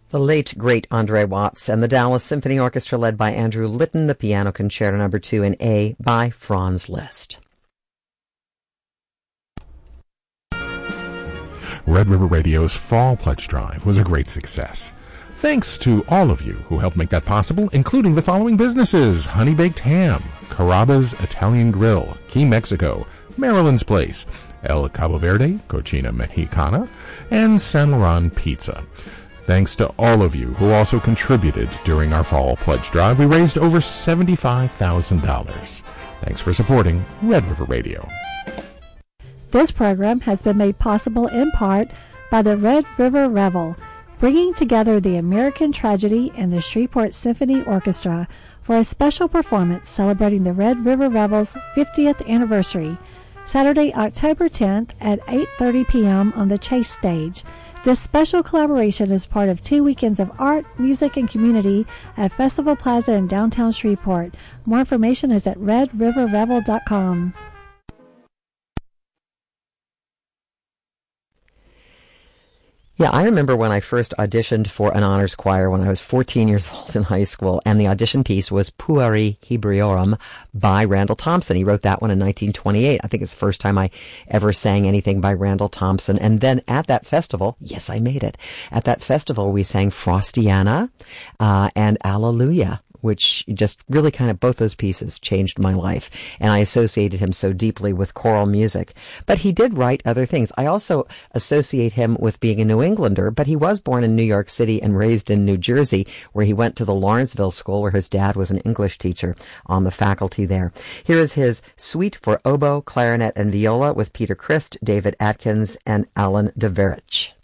The late, great Andre Watts and the Dallas Symphony Orchestra led by Andrew Litton, the Piano Concerto No. 2 in A by Franz Liszt. Red River Radio's Fall Pledge Drive was a great success. Thanks to all of you who helped make that possible, including the following businesses: Honey Baked Ham, Carrabba's Italian Grill, Key Mexico, Maryland's Place, El Cabo Verde, Cocina Mexicana, and San Laurent Pizza. Thanks to all of you who also contributed during our Fall Pledge Drive. We raised over $75,000. Thanks for supporting Red River Radio. This program has been made possible in part by the Red River Revel, bringing together the American Tragedy and the Shreveport Symphony Orchestra for a special performance celebrating the Red River Revel's 50th anniversary, Saturday, October 10th at 8:30 p.m. on the Chase Stage. This special collaboration is part of 2 weekends of art, music, and community at Festival Plaza in downtown Shreveport. More information is at redriverrevel.com. Yeah, I remember when I first auditioned for an honors choir when I was 14 years old in high school, and the audition piece was Pueri Hebriorum by Randall Thompson. He wrote that one in 1928. I think it's the first time I ever sang anything by Randall Thompson. And then at that festival, yes, I made it. At that festival, we sang Frostiana and Alleluia, which just really kind of, both those pieces changed my life. And I associated him so deeply with choral music. But he did write other things. I also associate him with being a New Englander, but he was born in New York City and raised in New Jersey, where he went to the Lawrenceville School, where his dad was an English teacher on the faculty there. Here is his Suite for Oboe, Clarinet, and Viola with Peter Christ, David Atkins, and Alan Deverich.